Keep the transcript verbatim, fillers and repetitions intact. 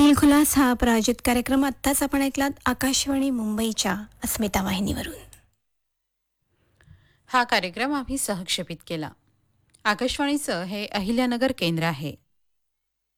दिलखुलास हा प्रायोजित कार्यक्रम आत्ताच आपण ऐकलात आकाशवाणी मुंबईच्या अस्मिता वाहिनीवरून. हा कार्यक्रम आम्ही सहक्षेपित केला. आकाशवाणीचं हे अहिल्यानगर केंद्र आहे.